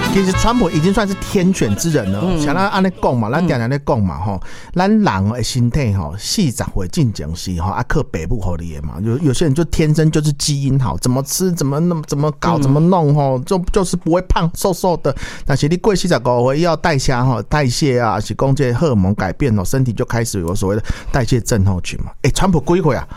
其实川普已经算是天选之人了。像咱安尼讲嘛，咱常常在讲嘛吼，咱人的身体吼，40岁进前是吼，靠爸母给你的嘛。有些人就天生就是基因好，怎么吃怎么搞怎么弄吼，就是不会胖瘦瘦的。但是你过45岁要代谢啊，是讲这荷尔蒙改变哦，身体就开始有所谓的代谢症候群嘛。川普几岁啊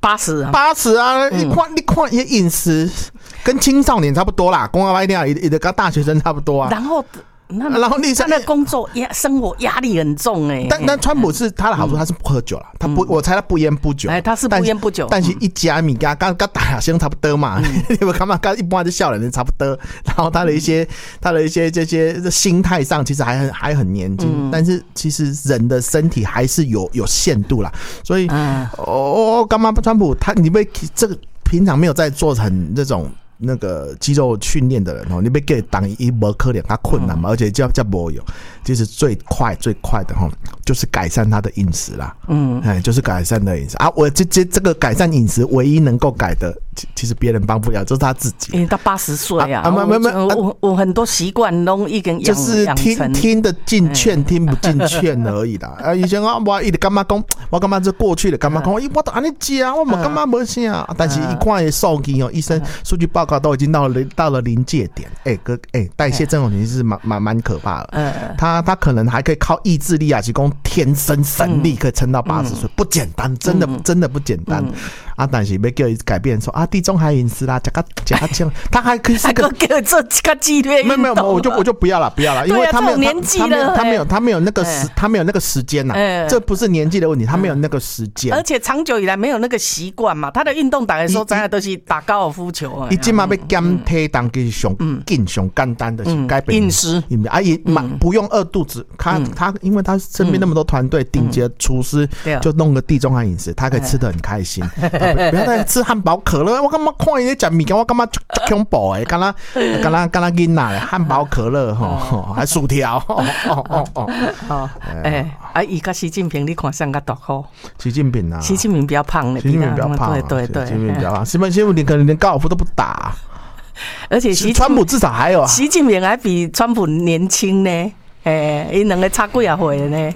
？80啊！你看，也饮食跟青少年差不多啦，公安外店也跟大学生差不多啊。 然后你他的工作生活压力很重但川普是他的好处，他是不喝酒啦，他不，我猜他不烟不酒。 他是不烟不酒， 但是一家米跟大学生差不多嘛，你们干嘛跟一般的少年差不多？然后他的一些这些心态上，其实还很年轻，但是其实人的身体还是有限度啦，所以干嘛川普你被这个平常没有在做很这种。那个肌肉训练的人你被给当一没可能，他困难嘛，而且叫没有，其实最快的就是改善他的饮食啦，就是改善的饮食啊。我这个改善饮食唯一能够改的，其实别人帮不了，就是他自己。因为到80岁啊，我很多习惯都已经就是听得进劝，听不进劝而已啦。以前我一直干嘛讲，我干嘛就过去了，干嘛讲，我都安尼吃，我冇干嘛没啥，但是一看数据医生数据报告都已经到了临界点，代谢症候群是蛮可怕的。他可能还可以靠意志力啊，提供天生神力可以撑到80岁，不简单，真的不简单。但是要叫他改变说地中海饮食啦，加这样，他还可以是个给做个激烈运动。 没有，我就不要了，因为他没有年纪了， 他没有那个时间呐，这不是年纪的问题，他没有那个时间， 而且长久以来没有那个习惯嘛。他的运动大概说咱也都是打高尔夫球， 他今嘛要减体重其实上简单的是改变饮食， 不用饿肚子。他因为他身边那么多团队顶级的厨师，就弄个地中海饮食，他可以吃得很开心。不要再吃汉堡可乐，我干嘛看伊在讲米干，我干嘛恐怖诶？干啦囡仔汉堡可乐还薯条伊跟习近平你看谁较大号？ 习近平比较胖的， 习近平比较胖，对，习近平比较胖。习近平可能连高尔夫都不打， 而且川普至少还有习近平还比川普年轻呢，伊两个差几啊岁呢？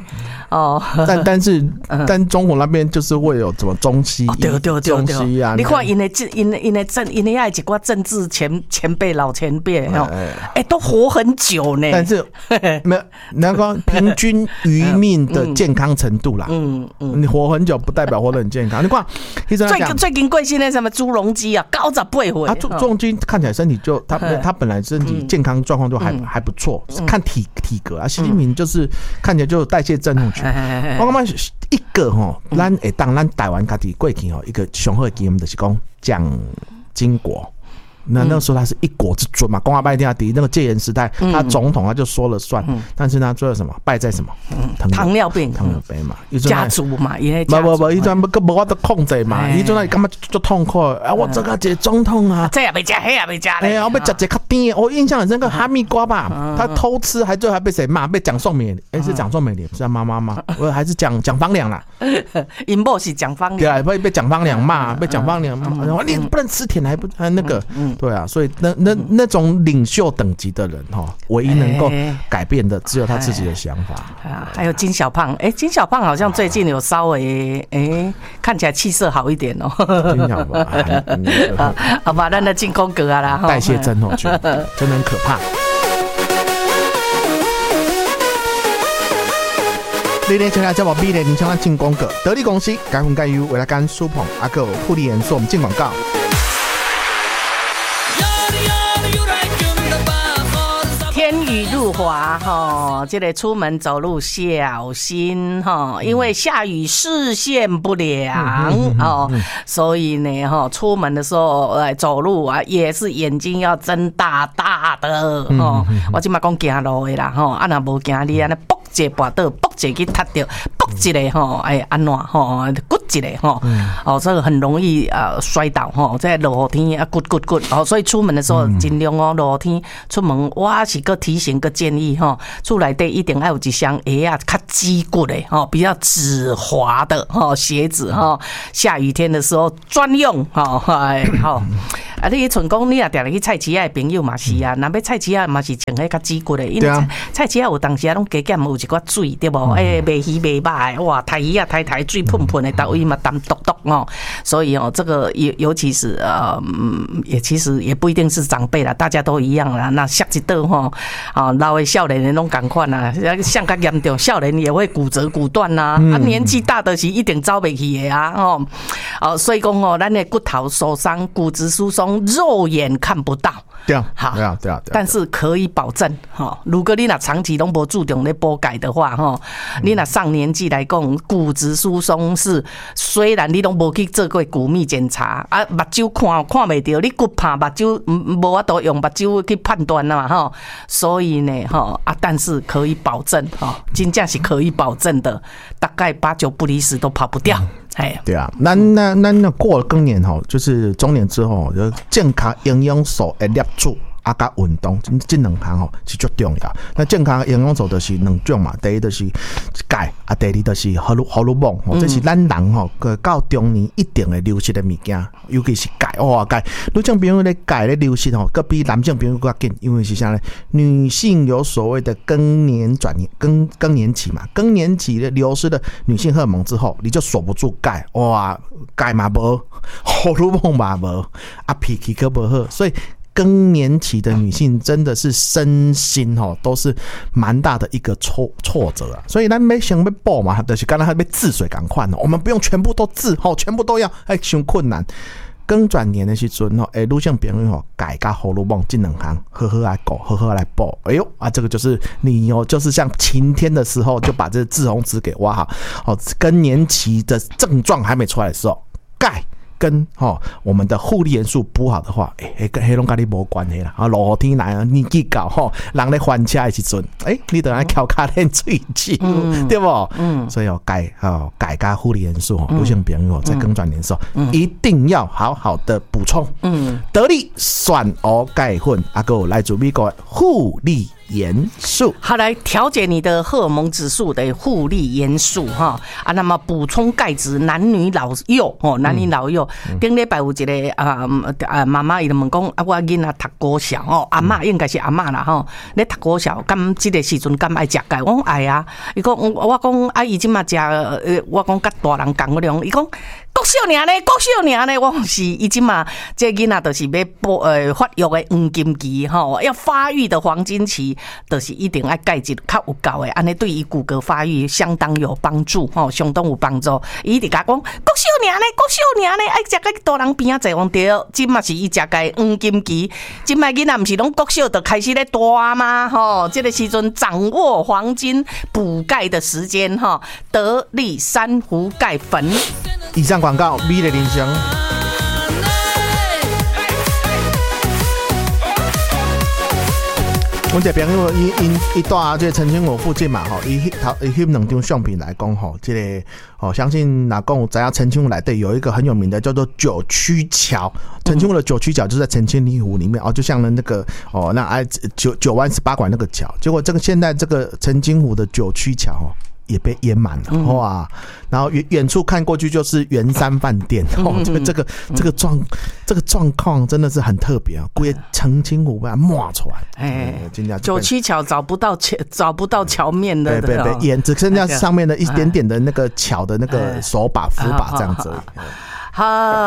但中国那边就是会有什么中西中西啊？ 你看因的遐一挂政治前辈老前辈都活很久呢。 但是没有那个平均余命的健康程度啦。你活很久不代表活得很健康。你看， 最近贵姓的什么朱镕基啊，98岁。 朱镕基看起来身体就他本来身体健康状况就还不错，看体格啊。习近平就是看起来就有代谢症候群。我感觉一个咱会当咱台湾家己过去一个上好的经验，就是讲蒋经国。那时候他是一国之尊嘛，公阿拜天第那个戒严时代，他总统他就说了算，但是呢，最后什么败在什么？ 糖尿病嘛， 家族嘛，不， 伊阵无法度控制嘛，伊阵感觉就痛苦。我这个一个总统啊， 这也没吃，那也没吃。 我要吃一个较甜的，我印象很深刻，哈密瓜吧，他偷吃，最后还被谁骂？被蒋宋美龄，是蒋宋美龄，是他妈妈吗？我还是蒋方良啦。 因某是蒋方良， 对，被蒋方良骂，被蒋方良骂，你不能吃甜，还不那个。对啊，所以那种领袖等级的人唯一能够改变的只有他自己的想法。 还有金小胖，金小胖好像最近有稍微看起来气色好一点哦。 金小胖， 好吧，咱的进攻格啊啦， 代谢症候群真的很可怕。你咧请来节目比咧，你请咱进攻格，得力公司该分该优，为了干苏鹏阿个护理元素，我们进广告。 天雨路滑这个出门走路小心因为下雨视线不良所以呢出门的时候走路啊也是眼睛要睁大大的我今嘛讲行路的啦若无行你安尼卜一个跋倒，卜一个去踢到，卜一个安怎骨一个这个很容易摔倒在落雨天骨所以出门的时候尽量落雨天出门，我是个提醒个建议厝内底一定要有一双较肌骨的比较止滑的鞋子下雨天的时候专用你迄阵讲你若定定去菜市仔的朋友嘛是啊，若要菜市仔嘛是穿迄较止骨的，因为菜市仔有当时啊拢加减有一寡水对无？卖鱼卖肉的，哇，抬鱼啊抬水喷喷的，到位嘛淡笃笃哦。所以这个尤其是也其实也不一定是长辈啦，大家都一样啦。那下一道老的少年的拢同款啦，像较严重，少年也会骨折骨断呐，年纪大的是一定走袂去的啊，所以讲咱的骨头受伤、骨质疏松，肉眼看不到。 对啊， 但是可以保证如果你若长期拢无注重咧补钙的话你若上年纪来讲，骨质疏松是虽然你拢无去做过骨密检查啊，目睭看袂到，你骨怕目睭无法度用目睭去判断嘛所以呢但是可以保证真正是可以保证的，大概8、9不离10都跑不掉。 对啊，那过了更年就是中年之后，就健康营养素的摄取啊，甲运动这两项是最重要。那健康营养素就是两种嘛，第一就是钙啊，第二就是荷尔蒙这是咱人到中年一定会流失的物件，尤其是钙钙。女性朋友咧钙咧流失佫比男性朋友佫紧，因为是啥呢？女性有所谓的更年期嘛，更年期的流失的女性荷尔蒙之后，你就锁不住钙，钙嘛无，荷尔蒙嘛无，脾气佫无好，所以。更年期的女性真的是身心都是蛮大的一个挫折啊，所以咱要想要补嘛，就是刚才要治水赶快我们不用全部都治全部都要太困难。更转年的时阵女性朋友钙加荷尔蒙这两项好好来顾，好好来补。哎呦这个就是你就是像晴天的时候就把这志红纸给挖好更年期的症状还没出来的时候，钙。跟我们的护理元素补好的话，迄拢跟你无关系啦。落雨天来年纪到人咧翻车的时阵，你就爱翘脚练水球，对不？所以钙加护理元素，女性朋友在更转年的时候，一定要好好的补充。得力选鹅钙粉，还有来自美国的护理元素， 好来调节你的荷尔蒙指数的护理元素那么补充钙质，男女老幼顶礼拜有一个妈妈伊就问讲我囡仔读国小阿嬷应该是阿嬷啦咧读国小，敢这个时阵敢爱食钙？我讲爱啊，伊讲我讲阿姨即马食，我讲甲大人共个量，伊讲国小尔呢，我是伊即马这囡仔就是要发育的黄金期要发育的黄金期，就是一定爱钙质较有够的，安尼对于骨骼发育相当有帮助相当有帮助。伊直甲讲国小尔呢，爱食个大人边仔坐往对，即马是伊食个黄金期，即摆囡仔毋是拢国小就开始咧大吗？这个时阵掌握黄金补钙的时间得力珊瑚钙粉。 以上广告，美丽人生。阮一个朋友伊住这澄清湖附近嘛伊翕两张相片来讲这个相信哪讲有知影澄清湖内底有一个很有名的叫做九曲桥，澄清湖的九曲桥就是在澄清湖里面就像那个那九弯18拐那个桥，结果这个现在这个澄清湖的九曲桥也被淹满了哇！然后远处看过去就是圆山饭店这个状况真的是很特别规个澄清湖把它抹出来， 九曲桥找不到桥面的， 对，淹只剩下上面的一点点的那个桥的那个手把扶把这样子而已。 好。